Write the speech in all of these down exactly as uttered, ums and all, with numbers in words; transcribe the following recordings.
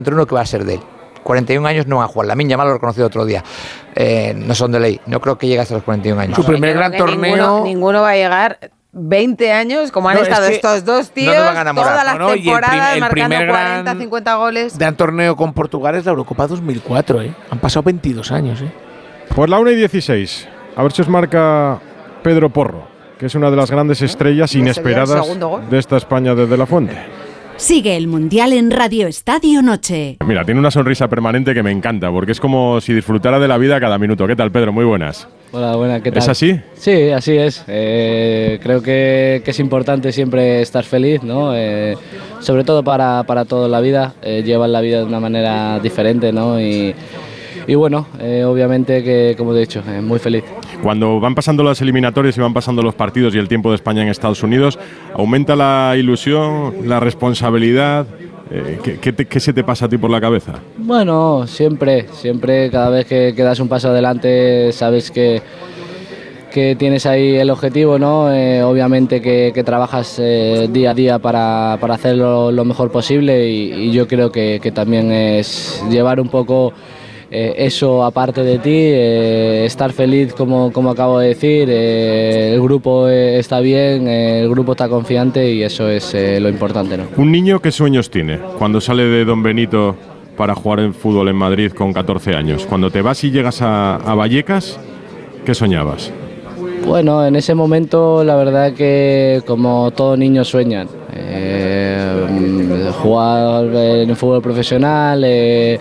uno que va a ser de él. cuarenta y un años no van a jugar. Lamine Yamal lo reconoció otro día. Eh, no son de ley. No creo que llegue hasta los cuarenta y un años. Su primer gran torneo. Ninguno, ninguno va a llegar veinte años, como han no, estado es que estos dos tíos, no todas las no, no, temporadas, el prim, el marcando cuarenta, cincuenta goles. Gran torneo con Portugal es la Eurocopa dos mil cuatro, ¿eh? Han pasado veintidós años, ¿eh? Pues la una y dieciséis. A ver si os marca Pedro Porro, que es una de las grandes estrellas inesperadas de esta España desde la Fuente. Sigue el Mundial en Radio Estadio Noche. Mira, tiene una sonrisa permanente que me encanta, porque es como si disfrutara de la vida cada minuto. ¿Qué tal, Pedro? Muy buenas. Hola, buenas, ¿qué tal? ¿Es así? Sí, así es. Eh, creo que, que es importante siempre estar feliz, ¿no? Eh, sobre todo para, para toda la vida. Eh, llevan la vida de una manera diferente, ¿no? Y, y bueno, eh, obviamente que, como he dicho, eh, muy feliz. Cuando van pasando las eliminatorias y van pasando los partidos y el tiempo de España en Estados Unidos, ¿aumenta la ilusión, la responsabilidad? Eh, ¿qué, qué, te, ¿Qué se te pasa a ti por la cabeza? Bueno, siempre, siempre, cada vez que, que das un paso adelante, sabes que, que tienes ahí el objetivo, ¿no? Eh, obviamente que, que trabajas eh, día a día para, para hacerlo lo mejor posible y, y yo creo que, que también es llevar un poco Eh, eso aparte de ti, eh, estar feliz como, como acabo de decir, eh, el grupo eh, está bien, eh, el grupo está confiante y eso es eh, lo importante, ¿no? ¿Un niño qué sueños tiene cuando sale de Don Benito para jugar en fútbol en Madrid con catorce años? Cuando te vas y llegas a, a Vallecas, ¿qué soñabas? Bueno, en ese momento la verdad que como todos niños sueñan, eh, jugar en el fútbol profesional, eh,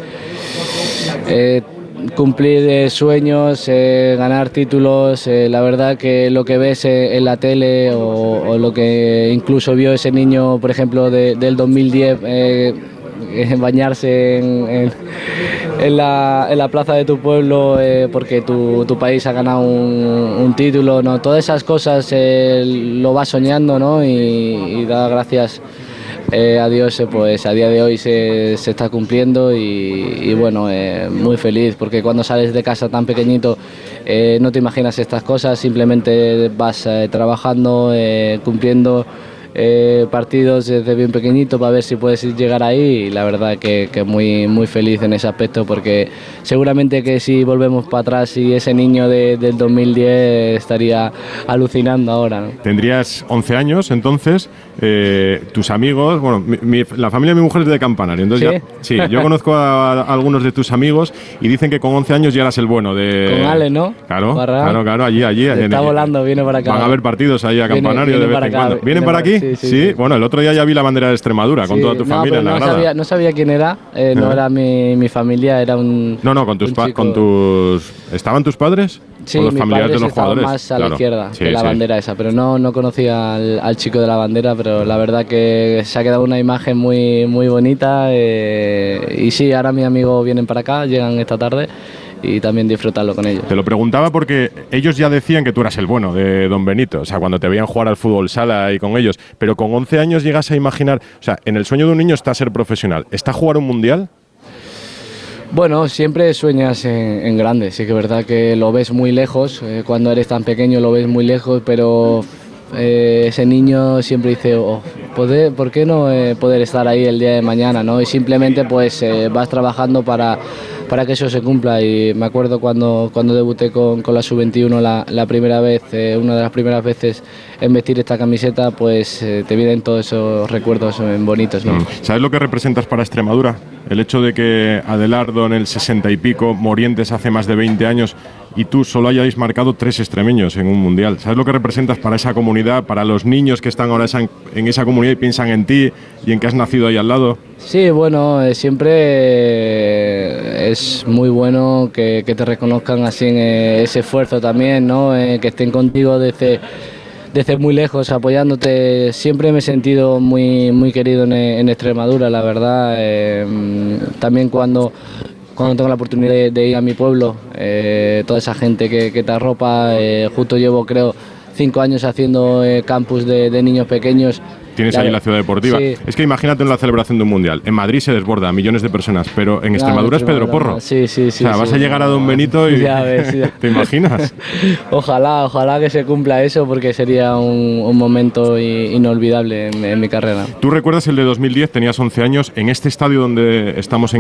Eh, cumplir eh, sueños, eh, ganar títulos, eh, la verdad que lo que ves eh, en la tele o, o lo que incluso vio ese niño, por ejemplo, de, del dos mil diez, eh, bañarse en, en, en, la, en la plaza de tu pueblo eh, porque tu, tu país ha ganado un, un título, ¿no? Todas esas cosas eh, lo vas soñando, ¿no? y, y da gracias Eh, a Dios, eh, pues a día de hoy se, se está cumpliendo y, y bueno, eh, muy feliz porque cuando sales de casa tan pequeñito eh, no te imaginas estas cosas, simplemente vas eh, trabajando, eh, cumpliendo eh, partidos desde bien pequeñito para ver si puedes llegar ahí y la verdad que, que muy, muy feliz en ese aspecto porque seguramente que si volvemos para atrás y ese niño de, del dos mil diez estaría alucinando ahora, ¿no? Tendrías once años entonces. Eh, tus amigos, bueno, mi, mi, la familia de mi mujer es de Campanario, entonces ¿Sí? ya, sí, yo conozco a, a algunos de tus amigos y dicen que con once años ya eras el bueno de... Con Ale, ¿no? Claro, Barra. claro, claro, allí, allí. Está en, volando, viene para acá. Van a haber partidos ahí a Campanario viene, viene de vez en acá, cuando. ¿Vienen viene para aquí? Sí, sí, sí, sí. Bueno, el otro día ya vi la bandera de Extremadura sí, con toda tu no, familia en la no grada. sabía, no sabía quién era, eh, no era mi, mi familia, era un... No, no, con tus, pa- con tus... ¿Estaban tus padres? Sí, con los mis familiares padres de los estaban jugadores. más a Claro. la izquierda Sí, de la sí. bandera esa, pero no, no conocía al, al chico de la bandera, pero la verdad que se ha quedado una imagen muy, muy bonita eh, y sí, ahora mis amigos vienen para acá, llegan esta tarde y también disfrutarlo con ellos. Te lo preguntaba porque ellos ya decían que tú eras el bueno de Don Benito, o sea, cuando te veían jugar al fútbol sala y con ellos, pero con once años llegas a imaginar, o sea, en el sueño de un niño está ser profesional, ¿está jugar un mundial? Bueno, siempre sueñas en, en grande, sí que es verdad que lo ves muy lejos, eh, cuando eres tan pequeño lo ves muy lejos, pero eh, ese niño siempre dice, oh, poder, ¿por qué no eh, poder estar ahí el día de mañana, ¿no? Y simplemente pues eh, vas trabajando para, para que eso se cumpla y me acuerdo cuando, cuando debuté con, con la sub veintiuno la, la primera vez, eh, una de las primeras veces en vestir esta camiseta, pues eh, te vienen todos esos recuerdos eh, bonitos, ¿no? ¿Sabes lo que representas para Extremadura? El hecho de que Adelardo en el sesenta y pico, Morientes hace más de veinte años y tú solo hayáis marcado tres extremeños en un mundial. ¿Sabes lo que representas para esa comunidad, para los niños que están ahora esa, en esa comunidad y piensan en ti y en que has nacido ahí al lado? Sí, bueno, eh, siempre eh, es muy bueno que, que te reconozcan así en eh, ese esfuerzo también, ¿no? Eh, que estén contigo desde... desde muy lejos apoyándote. Siempre me he sentido muy, muy querido en, en Extremadura, la verdad. Eh, también cuando, cuando tengo la oportunidad de, de ir a mi pueblo, eh, toda esa gente que, que te arropa, eh, justo llevo creo cinco años haciendo eh, campus de, de niños pequeños Tienes Ya ahí ves. la ciudad deportiva. Sí. Es que imagínate en la celebración de un mundial. En Madrid se desborda a millones de personas, pero en Claro, Extremadura es Pedro Extremadura, Porro. Sí, sí, sí. O sea, sí, vas a sí. llegar a Don Benito y... Ya ves, ya. ¿Te imaginas? Ojalá, ojalá que se cumpla eso porque sería un, un momento i- inolvidable en, en mi carrera. Tú recuerdas el de dos mil diez, tenías once años, en este estadio donde estamos en